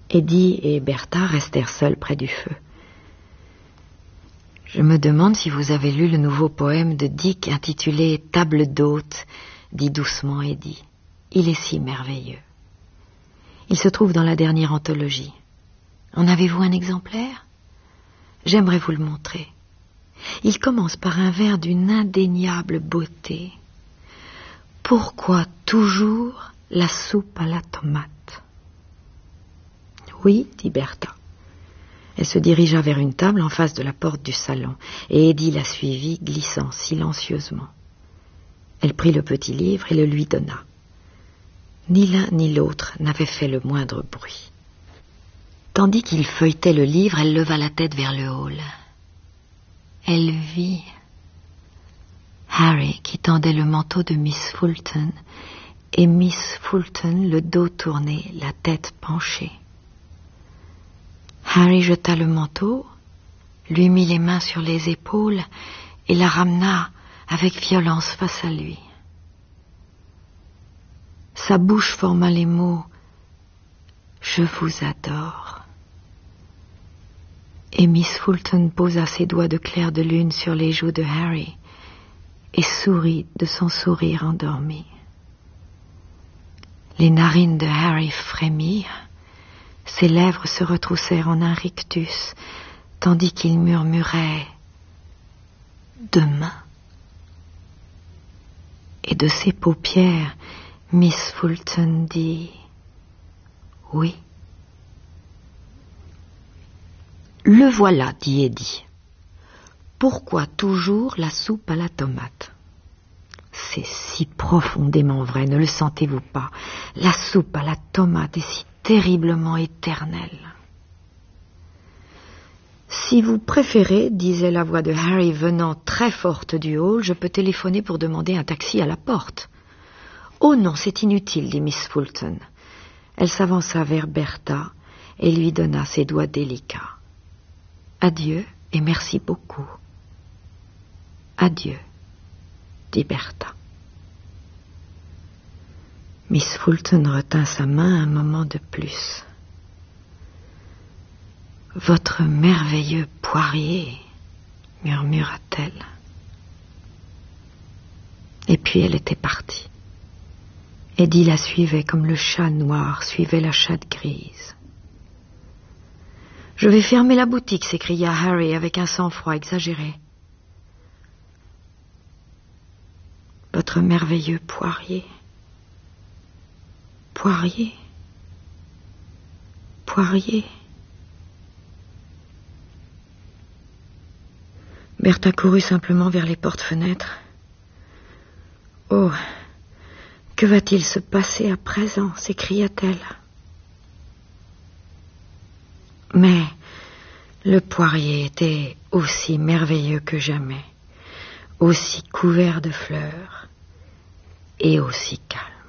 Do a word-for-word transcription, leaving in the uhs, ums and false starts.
Eddie et Bertha restèrent seuls près du feu. « Je me demande si vous avez lu le nouveau poème de Dick intitulé « Table d'hôte », dit doucement Eddie. Il est si merveilleux. Il se trouve dans la dernière anthologie. En avez-vous un exemplaire? J'aimerais vous le montrer. Il commence par un vers d'une indéniable beauté. « Pourquoi toujours la soupe à la tomate ?» « Oui, dit Bertha. » Elle se dirigea vers une table en face de la porte du salon, et Eddie la suivit, glissant silencieusement. Elle prit le petit livre et le lui donna. Ni l'un ni l'autre n'avait fait le moindre bruit. Tandis qu'il feuilletait le livre, elle leva la tête vers le hall. Elle vit Harry qui tendait le manteau de Miss Fulton, et Miss Fulton le dos tourné, la tête penchée. Harry jeta le manteau, lui mit les mains sur les épaules et la ramena avec violence face à lui. Sa bouche forma les mots « Je vous adore ». Et Miss Fulton posa ses doigts de clair de lune sur les joues de Harry et sourit de son sourire endormi. Les narines de Harry frémirent. Ses lèvres se retroussèrent en un rictus, tandis qu'il murmurait « Demain ». Et de ses paupières, Miss Fulton dit « Oui ». « Le voilà, dit Eddie. Pourquoi toujours la soupe à la tomate ? C'est si profondément vrai, ne le sentez-vous pas? La soupe à la tomate est si terriblement éternelle. Si vous préférez, disait la voix de Harry venant très forte du hall, je peux téléphoner pour demander un taxi à la porte. Oh non, c'est inutile, dit Miss Fulton. Elle s'avança vers Bertha et lui donna ses doigts délicats. Adieu et merci beaucoup. Adieu, dit Bertha. Miss Fulton retint sa main un moment de plus. « Votre merveilleux poirier, murmura-t-elle. Et puis elle était partie. Eddie la suivait comme le chat noir suivait la chatte grise. « Je vais fermer la boutique, s'écria Harry avec un sang-froid exagéré. Votre merveilleux poirier. Poirier. Poirier. Bertha courut simplement vers les portes-fenêtres. Oh, que va-t-il se passer à présent, s'écria-t-elle. Mais le poirier était aussi merveilleux que jamais, aussi couvert de fleurs et aussi calme.